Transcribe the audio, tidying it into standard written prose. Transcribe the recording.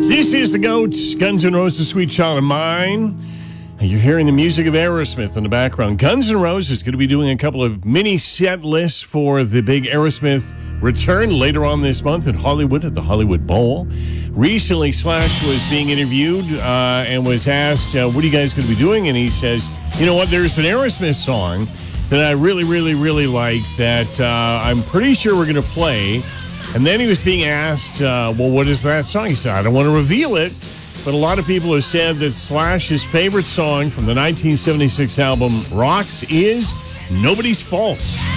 This is the Goats, Guns N' Roses, Sweet Child of Mine. And you're hearing the music of Aerosmith in the background. Guns N' Roses is going to be doing a couple of mini set lists for the big Aerosmith return later on this month in Hollywood at the Hollywood Bowl. Recently, Slash was being interviewed and was asked, what are you guys going to be doing? And he says, you know what, there's an Aerosmith song that I really, really, really like that I'm pretty sure we're going to play. And then he was being asked, well, what is that song? He said, I don't want to reveal it. But a lot of people have said that Slash's favorite song from the 1976 album Rocks is Nobody's Fault.